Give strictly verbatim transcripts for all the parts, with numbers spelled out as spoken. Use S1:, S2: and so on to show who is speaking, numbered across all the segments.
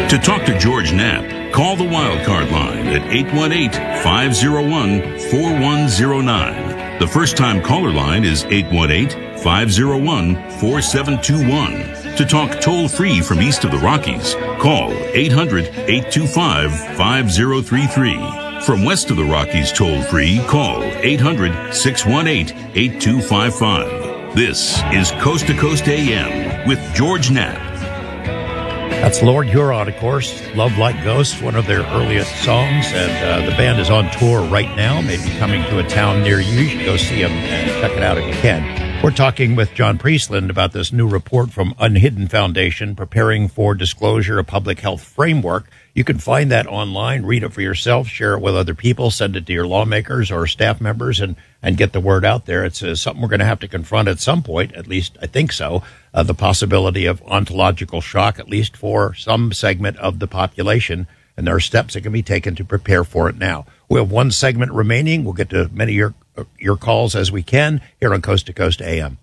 S1: To talk to George Knapp, call the Wildcard line at eight one eight, five oh one, four one oh nine. The first-time caller line is eight one eight, five oh one, four seven two one. To talk toll-free from east of the Rockies, call eight hundred, eight two five, five oh three three. From west of the Rockies toll-free, call eight hundred, six one eight, eight two five five. This is Coast to Coast A M with George Knapp.
S2: That's Lord Huron, of course. Love Like Ghosts, one of their earliest songs. And uh, the band is on tour right now, maybe coming to a town near you. You should go see them and check it out if you can. We're talking with John Priestland about this new report from Unhidden Foundation, Preparing for Disclosure, a Public Health Framework. You can find that online, read it for yourself, share it with other people, send it to your lawmakers or staff members, and, and get the word out there. It's uh, something we're going to have to confront at some point, at least I think so, uh, the possibility of ontological shock, at least for some segment of the population, and there are steps that can be taken to prepare for it now. We have one segment remaining. We'll get to many of your, uh, your calls as we can here on Coast to Coast A M.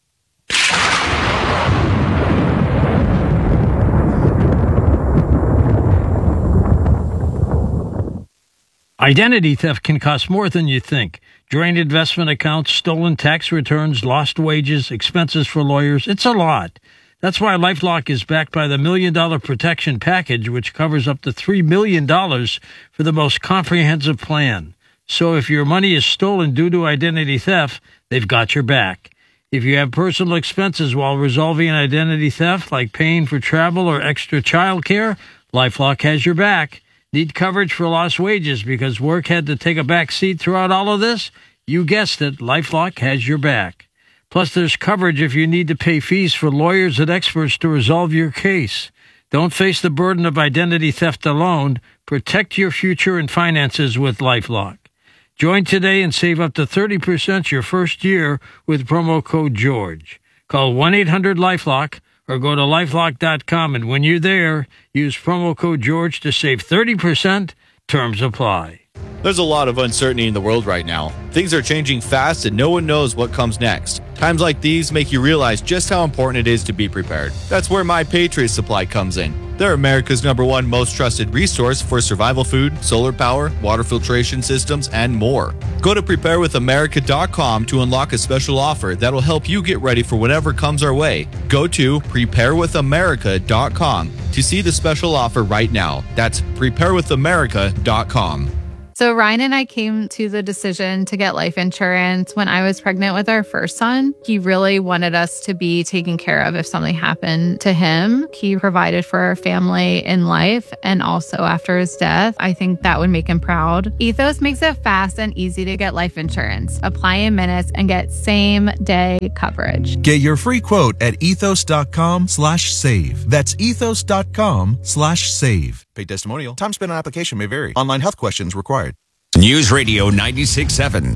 S3: Identity theft can cost more than you think. Drained investment accounts, stolen tax returns, lost wages, expenses for lawyers. It's a lot. That's why LifeLock is backed by the Million Dollar Protection Package, which covers up to three million dollars for the most comprehensive plan. So if your money is stolen due to identity theft, they've got your back. If you have personal expenses while resolving an identity theft, like paying for travel or extra child care, LifeLock has your back. Need coverage for lost wages because work had to take a back seat throughout all of this? You guessed it, LifeLock has your back. Plus, there's coverage if you need to pay fees for lawyers and experts to resolve your case. Don't face the burden of identity theft alone. Protect your future and finances with LifeLock. Join today and save up to thirty percent your first year with promo code George. Call one eight hundred LifeLock or go to lifelock dot com, and when you're there, use promo code George to save thirty percent. Terms apply.
S4: There's a lot of uncertainty in the world right now. Things are changing fast and no one knows what comes next. Times like these make you realize just how important it is to be prepared. That's where My Patriot Supply comes in. They're America's number one most trusted resource for survival food, solar power, water filtration systems, and more. Go to prepare with america dot com to unlock a special offer that'll help you get ready for whatever comes our way. Go to prepare with america dot com to see the special offer right now. That's prepare with america dot com.
S5: So Ryan and I came to the decision to get life insurance when I was pregnant with our first son. He really wanted us to be taken care of if something happened to him. He provided for our family in life and also after his death. I think that would make him proud. Ethos makes it fast and easy to get life insurance. Apply in minutes and get same day coverage.
S6: Get your free quote at ethos dot com slash save. That's ethos dot com slash save. Paid testimonial. Time spent on application may vary. Online health questions required.
S7: News Radio ninety-six point seven.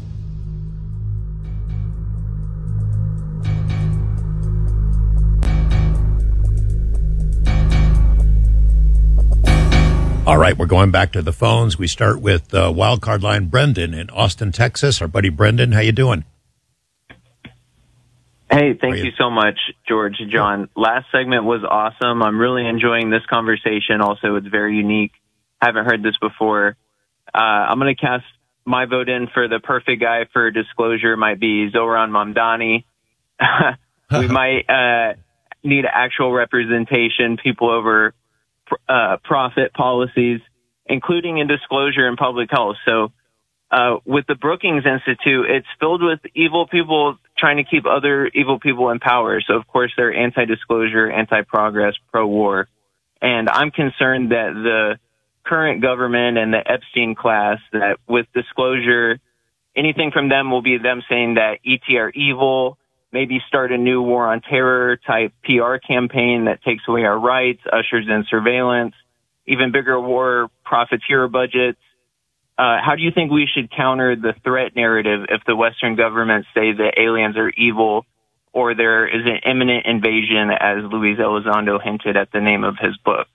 S2: All right, we're going back to the phones. We start with uh, wildcard line Brendan in Austin, Texas. Our buddy Brendan, how you doing?
S8: Hey, thank
S2: you?
S8: you so much, George, John. Last segment was awesome. I'm really enjoying this conversation. Also, it's very unique. Haven't heard this before. Uh, I'm going to cast my vote in for the perfect guy for disclosure. Might be Zohran Mamdani. We might uh, need actual representation, people over uh, profit policies, including in disclosure and public health. So uh, with the Brookings Institute, it's filled with evil people trying to keep other evil people in power. So, of course, they're anti-disclosure, anti-progress, pro-war. And I'm concerned that the current government and the Epstein class, that with disclosure, anything from them will be them saying that E T are evil, maybe start a new war on terror type P R campaign that takes away our rights, ushers in surveillance, even bigger war profiteer budgets. Uh, how do you think we should counter the threat narrative if the Western governments say that aliens are evil or there is an imminent invasion, as Luis Elizondo hinted at the name of his book?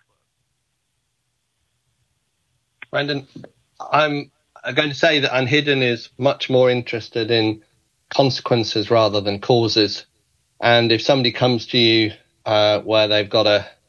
S9: Brandon, I'm going to say that Unhidden is much more interested in consequences rather than causes. And if somebody comes to you uh, where they've got a,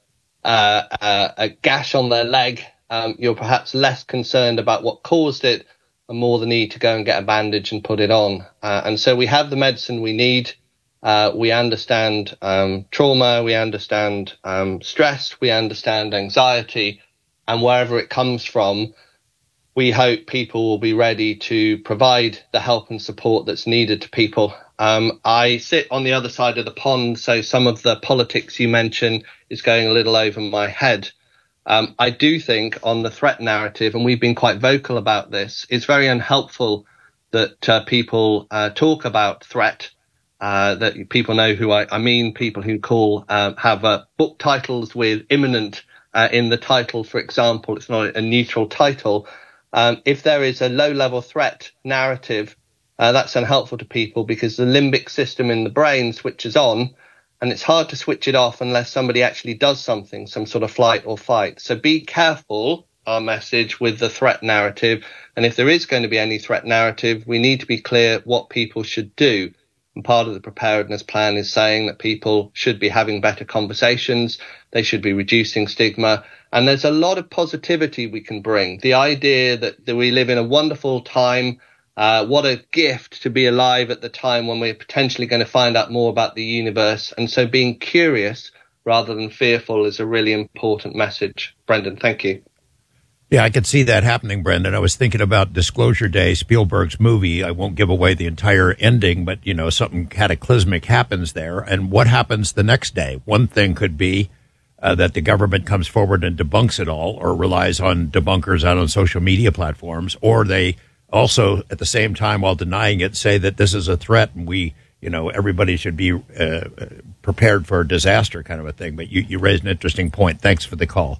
S9: uh, uh, a gash on their leg, um, you're perhaps less concerned about what caused it and more the need to go and get a bandage and put it on. Uh, and so we have the medicine we need. Uh, we understand um, trauma, we understand um, stress, we understand anxiety, and wherever it comes from, we hope people will be ready to provide the help and support that's needed to people. Um, I sit on the other side of the pond, so some of the politics you mentioned is going a little over my head. Um, I do think on the threat narrative, and we've been quite vocal about this, it's very unhelpful that uh, people uh, talk about threat, uh, that people know who I, I mean, people who call, uh, have uh, book titles with imminent uh, in the title, for example. It's not a neutral title. Um, if there is a low-level threat narrative, uh, that's unhelpful to people because the limbic system in the brain switches on, and it's hard to switch it off unless somebody actually does something, some sort of flight or fight. So be careful, our message, with the threat narrative. And if there is going to be any threat narrative, we need to be clear what people should do. And part of the preparedness plan is saying that people should be having better conversations. They should be reducing stigma. And there's a lot of positivity we can bring. The idea that, that we live in a wonderful time. Uh, what a gift to be alive at the time when we're potentially going to find out more about the universe. And so being curious rather than fearful is a really important message. Brendan, thank you.
S2: Yeah, I could see that happening, Brendan. I was thinking about Disclosure Day, Spielberg's movie. I won't give away the entire ending, but, you know, something cataclysmic happens there. And what happens the next day? One thing could be uh, that the government comes forward and debunks it all, or relies on debunkers out on social media platforms, or they also, at the same time, while denying it, say that this is a threat and we, you know, everybody should be uh, prepared for a disaster kind of a thing. But you, you raised an interesting point. Thanks for the call.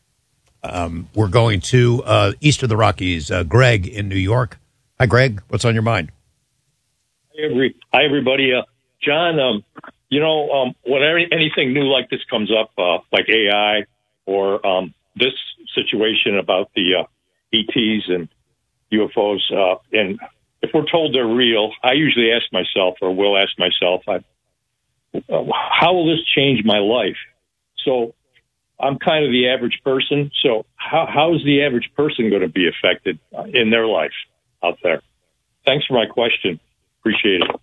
S2: Um, we're going to uh, east of the Rockies. Uh, Greg in New York. Hi, Greg. What's on your mind?
S10: Hi, every, hi everybody. Uh, John, um, you know, um, whenever anything new like this comes up, uh, like A I or um, this situation about the uh, E Ts and U F Os, uh, and if we're told they're real, I usually ask myself, or will ask myself, I, uh, how will this change my life? So I'm kind of the average person. So how, how is the average person going to be affected in their life out there? Thanks for my question. Appreciate it.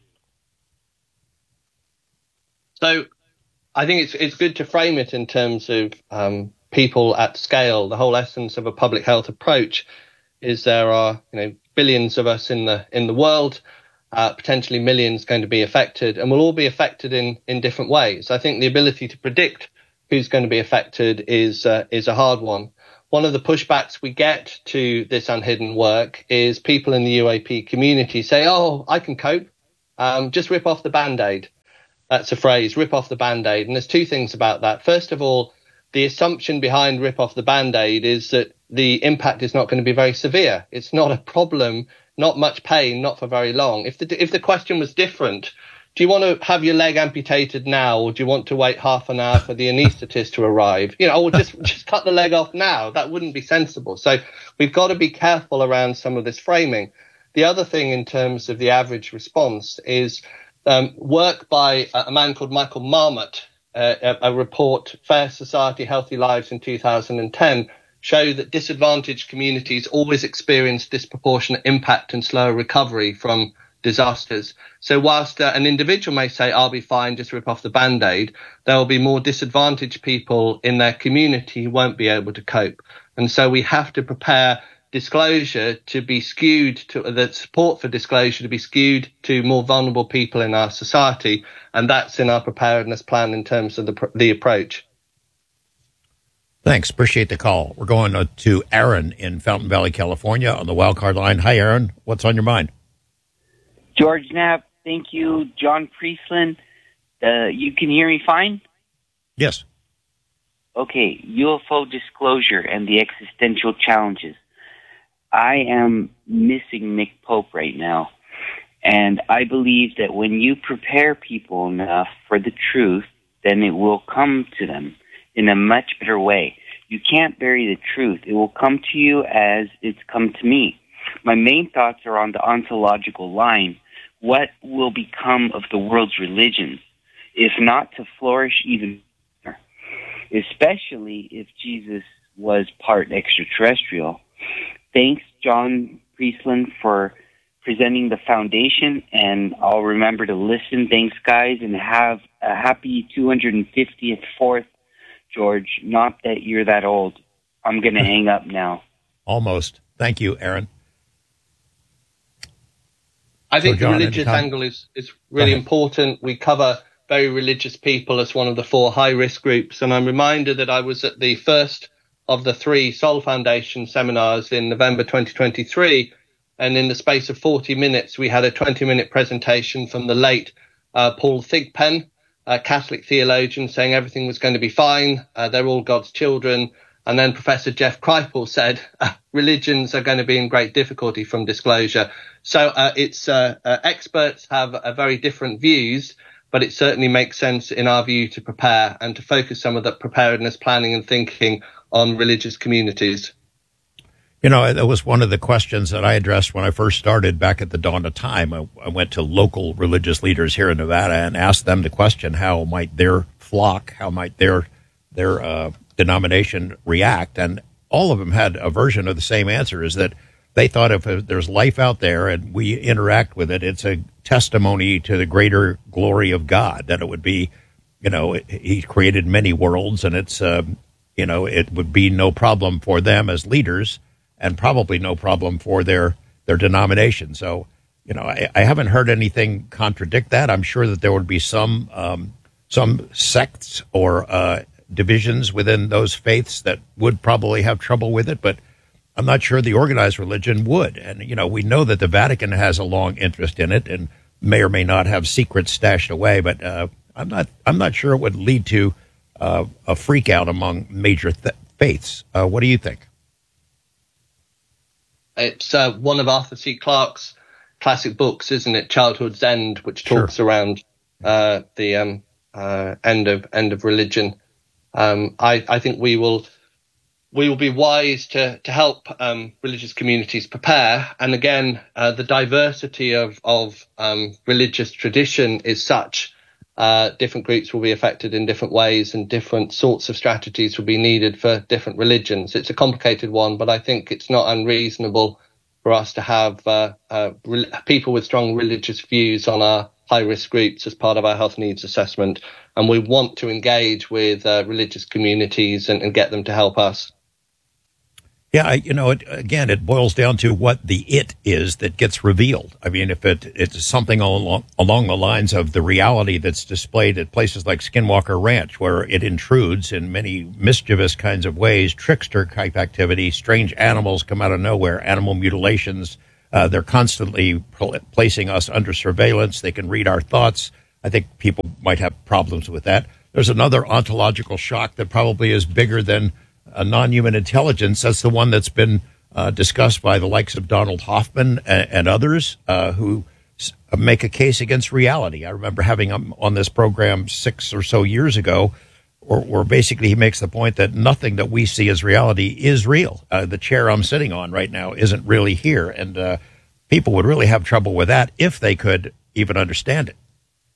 S9: So I think it's it's good to frame it in terms of um, people at scale. The whole essence of a public health approach is there are, you know, billions of us in the in the world, uh, potentially millions going to be affected, and we'll all be affected in in different ways. I think the ability to predict who's going to be affected is uh, is a hard one. One of the pushbacks we get to this unhidden work is people in the U A P community say, oh, I can cope. Um, just rip off the Band-Aid. That's a phrase, rip off the Band-Aid. And there's two things about that. First of all, the assumption behind rip off the Band-Aid is that the impact is not going to be very severe. It's not a problem, not much pain, not for very long. If the, if the question was different, do you want to have your leg amputated now, or do you want to wait half an hour for the anaesthetist to arrive? You know, or just, just cut the leg off now. That wouldn't be sensible. So we've got to be careful around some of this framing. The other thing in terms of the average response is um, work by a man called Michael Marmot, uh, a, a report, Fair Society, Healthy Lives in two thousand ten, show that disadvantaged communities always experience disproportionate impact and slower recovery from disasters. So whilst uh, an individual may say, I'll be fine, just rip off the Band-Aid, there will be more disadvantaged people in their community who won't be able to cope. And so we have to prepare disclosure to be skewed to the support for disclosure to be skewed to more vulnerable people in our society. And that's in our preparedness plan in terms of the, the approach.
S2: Thanks. Appreciate the call. We're going to Aaron in Fountain Valley, California on the wildcard line. Hi, Aaron. What's on your mind?
S11: George Knapp, thank you. John Priestland, uh, you can hear me fine?
S2: Yes.
S11: Okay, U F O disclosure and the existential challenges. I am missing Nick Pope right now, and I believe that when you prepare people enough for the truth, then it will come to them in a much better way. You can't bury the truth. It will come to you as it's come to me. My main thoughts are on the ontological line. What will become of the world's religions, if not to flourish even more? especially if Jesus was part extraterrestrial. Thanks, John Priestland, for presenting the foundation, and I'll remember to listen. Thanks, guys, and have a happy two hundred fiftieth fourth, George. Not that you're that old. I'm going to hang up now.
S2: Almost. Thank you, Aaron.
S9: I think
S2: so John,
S9: the religious
S2: anytime.
S9: angle is, is really important. We cover very religious people as one of the four high-risk groups, and I'm reminded that I was at the first of the three Soul Foundation seminars in November twenty twenty-three, and in the space of forty minutes, we had a twenty-minute presentation from the late uh, Paul Thigpen, a Catholic theologian, saying everything was going to be fine, uh, they're all God's children. And then Professor Jeff Kripal said uh, religions are going to be in great difficulty from disclosure. So uh, it's uh, uh, experts have uh, very different views, but it certainly makes sense in our view to prepare and to focus some of the preparedness, planning and thinking on religious communities.
S2: You know, that was one of the questions that I addressed when I first started back at the dawn of time. I, I went to local religious leaders here in Nevada and asked them the question, how might their flock, how might their their uh, denomination react? And all of them had a version of the same answer, is that they thought if there's life out there and we interact with it, it's a testimony to the greater glory of God, that it would be, you know, he created many worlds, and it's, uh, you know, it would be no problem for them as leaders, and probably no problem for their, their denomination. So, you know, I, I haven't heard anything contradict that. I'm sure that there would be some um, some sects or uh, divisions within those faiths that would probably have trouble with it, but I'm not sure the organized religion would. And, you know, we know that the Vatican has a long interest in it and may or may not have secrets stashed away, but uh, I'm not I'm not sure it would lead to uh, a freak out among major th- faiths. Uh, what do you think?
S9: It's uh, one of Arthur C. Clarke's classic books, isn't it? Childhood's End, which talks sure. around uh, the um, uh, end of end of religion. Um, I, I think we will we will be wise to to help um, religious communities prepare. And again, uh, the diversity of of um, religious tradition is such. Uh, different groups will be affected in different ways, and different sorts of strategies will be needed for different religions. It's a complicated one, but I think it's not unreasonable for us to have uh, uh, re- people with strong religious views on our high-risk groups as part of our health needs assessment. And we want to engage with uh, religious communities and, and get them to help us.
S2: Yeah, I, you know, it, again, it boils down to what the it is that gets revealed. I mean, if it it's something along, along the lines of the reality that's displayed at places like Skinwalker Ranch, where it intrudes in many mischievous kinds of ways, trickster-type activity, strange animals come out of nowhere, animal mutilations. Uh, they're constantly pl- placing us under surveillance. They can read our thoughts. I think people might have problems with that. There's another ontological shock that probably is bigger than a non-human intelligence. That's the one that's been uh, discussed by the likes of Donald Hoffman and, and others uh, who s- make a case against reality. I remember having him on this program six or so years ago, where, where basically he makes the point that nothing that we see as reality is real. Uh, the chair I'm sitting on right now isn't really here, and uh, people would really have trouble with that if they could even understand it.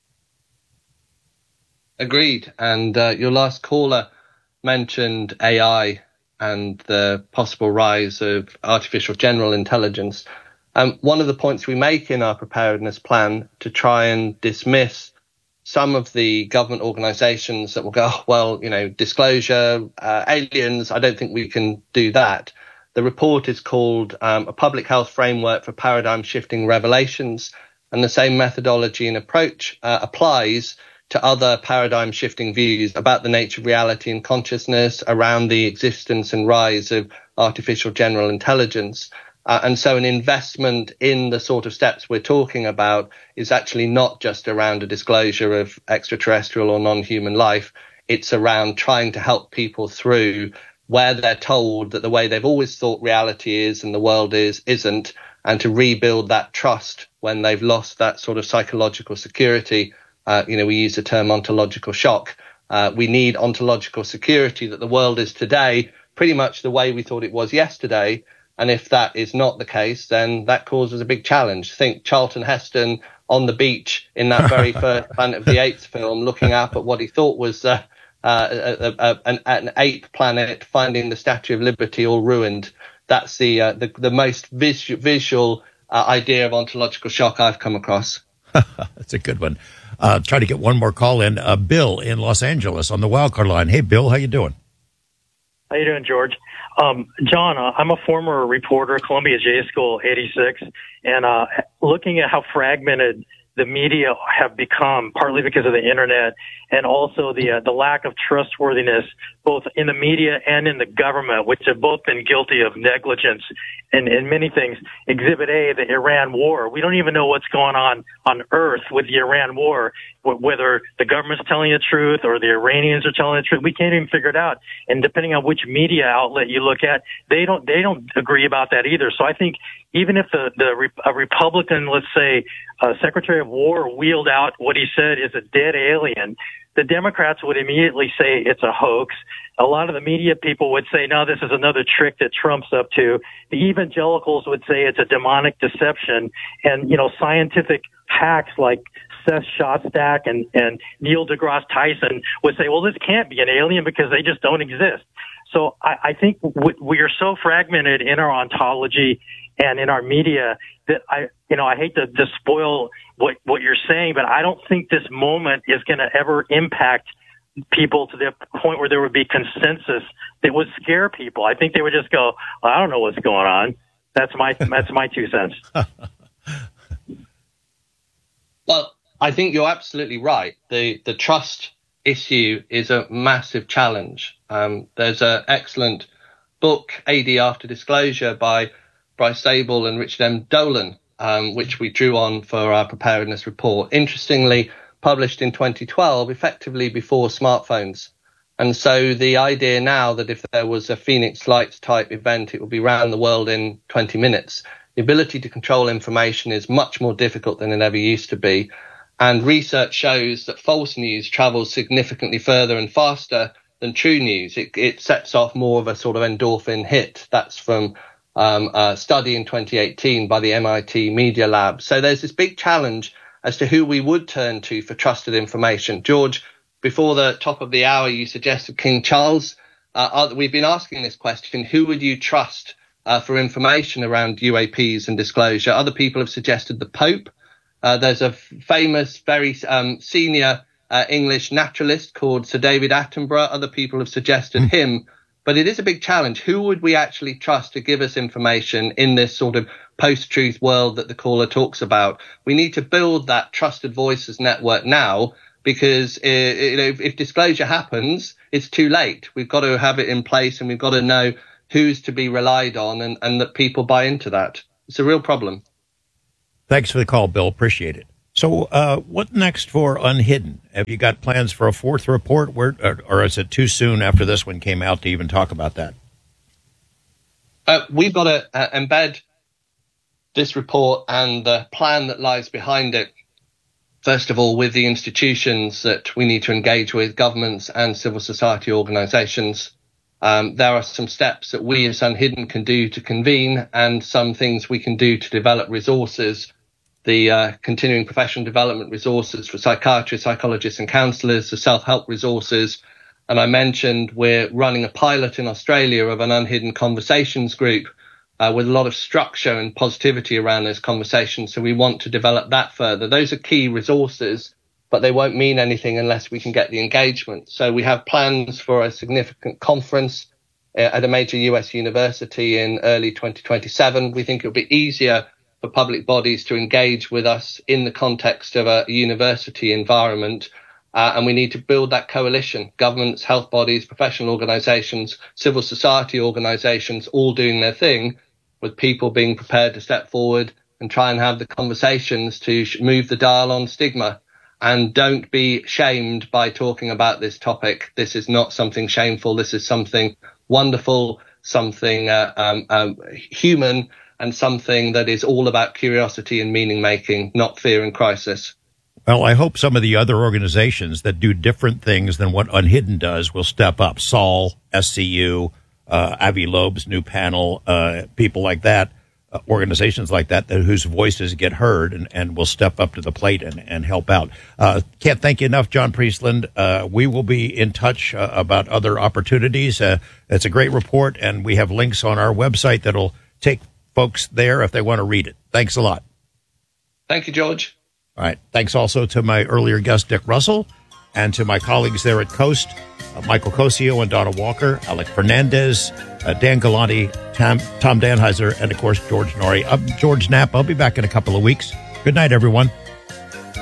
S9: Agreed. And uh, your last caller mentioned A I and the possible rise of artificial general intelligence. Um, one of the points we make in our preparedness plan to try and dismiss some of the government organizations that will go, oh, well, you know, disclosure, uh, aliens, I don't think we can do that. The report is called um, A Public Health Framework for Paradigm Shifting Revelations, and the same methodology and approach uh, applies to other paradigm shifting views about the nature of reality and consciousness, around the existence and rise of artificial general intelligence. Uh, and so an investment in the sort of steps we're talking about is actually not just around a disclosure of extraterrestrial or non-human life. It's around trying to help people through where they're told that the way they've always thought reality is and the world is, isn't, and to rebuild that trust when they've lost that sort of psychological security. Uh, you know, we use the term ontological shock. Uh, we need ontological security that the world is today pretty much the way we thought it was yesterday. And if that is not the case, then that causes a big challenge. Think Charlton Heston on the beach in that very first Planet of the Apes film, looking up at what he thought was uh, uh, uh, a, a, an, an ape planet finding the Statue of Liberty all ruined. That's the uh, the, the most visu- visual uh, idea of ontological shock I've come across.
S2: That's a good one. Uh, try to get one more call in. Uh, Bill in Los Angeles on the wildcard line. Hey, Bill, how you doing?
S12: How you doing, George? Um, John, uh, I'm a former reporter, Columbia J School, eighty-six, and uh, looking at how fragmented the media have become, partly because of the internet, and also the uh, the lack of trustworthiness, both in the media and in the government, which have both been guilty of negligence in, in many things. Exhibit A, the Iran war. We don't even know what's going on on Earth with the Iran war, whether the government's telling the truth or the Iranians are telling the truth. We can't even figure it out. And depending on which media outlet you look at, they don't they don't agree about that either. So I think even if the, the a Republican, let's say, uh, Secretary of War wheeled out what he said is a dead alien, the Democrats would immediately say it's a hoax. A lot of the media people would say, no, this is another trick that Trump's up to. The evangelicals would say it's a demonic deception. And, you know, scientific hacks like Seth Shostak and, and Neil deGrasse Tyson would say, well, this can't be an alien because they just don't exist. So I, I think w- we are so fragmented in our ontology and in our media that I, you know, I hate to, to spoil what, what you're saying, but I don't think this moment is going to ever impact people to the point where there would be consensus that would scare people. I think they would just go, well, I don't know what's going on. That's my, that's my two cents.
S9: Well, I think you're absolutely right. The, the trust issue is a massive challenge. Um, there's an excellent book, A D After Disclosure, by Bryce Zabel and Richard M. Dolan, um, which we drew on for our preparedness report. Interestingly, published in twenty twelve, effectively before smartphones. And so the idea now that if there was a Phoenix Lights type event, it would be around the world in twenty minutes. The ability to control information is much more difficult than it ever used to be. And research shows that false news travels significantly further and faster than true news. It, it sets off more of a sort of endorphin hit. That's from um, a study in twenty eighteen by the M I T Media Lab. So there's this big challenge as to who we would turn to for trusted information. George, before the top of the hour, you suggested King Charles. Uh, we've been asking this question, who would you trust uh, for information around U A Ps and disclosure? Other people have suggested the Pope. Uh, there's a f- famous, very um, senior uh, English naturalist called Sir David Attenborough. Other people have suggested mm. him. But it is a big challenge. Who would we actually trust to give us information in this sort of post-truth world that the caller talks about? We need to build that trusted voices network now, because uh, you know, if, if disclosure happens, it's too late. We've got to have it in place, and we've got to know who's to be relied on, and, and that people buy into that. It's a real problem.
S2: Thanks for the call, Bill. Appreciate it. So uh, what next for Unhidden? Have you got plans for a fourth report, Where, or, or is it too soon after this one came out to even talk about that?
S9: Uh, we've got to uh, embed this report and the plan that lies behind it, first of all, with the institutions that we need to engage with, governments and civil society organisations. Um, there are some steps that we as Unhidden can do to convene, and some things we can do to develop resources, the uh, continuing professional development resources for psychiatrists, psychologists and counsellors, the self-help resources. And I mentioned we're running a pilot in Australia of an Unhidden Conversations group uh, with a lot of structure and positivity around those conversations. So we want to develop that further. Those are key resources, but they won't mean anything unless we can get the engagement. So we have plans for a significant conference uh, at a major U S university in early twenty twenty-seven. We think it'll be easier for public bodies to engage with us in the context of a university environment. Uh, and we need to build that coalition, governments, health bodies, professional organisations, civil society organisations, all doing their thing, with people being prepared to step forward and try and have the conversations to sh- move the dial on stigma. And don't be shamed by talking about this topic. This is not something shameful. This is something wonderful, something uh, um, um, human, and something that is all about curiosity and meaning making, not fear and crisis.
S2: Well, I hope some of the other organizations that do different things than what Unhidden does will step up. S A L, S C U, uh, Avi Loeb's new panel, uh, people like that. uh, organizations like that, that whose voices get heard and, and will step up to the plate and, and help out. Uh, can't thank you enough, John Priestland. Uh, we will be in touch uh, about other opportunities. Uh, it's a great report, and we have links on our website that'll take folks there if they want to read it. Thanks a lot.
S9: Thank you, George.
S2: All right. Thanks also to my earlier guest, Dick Russell, and to my colleagues there at Coast, uh, Michael Cosio and Donna Walker, Alec Fernandez, uh, Dan Galante, Tom, Tom Danheiser, and, of course, George Norrie. I'm George Knapp. I'll be back in a couple of weeks. Good night, everyone.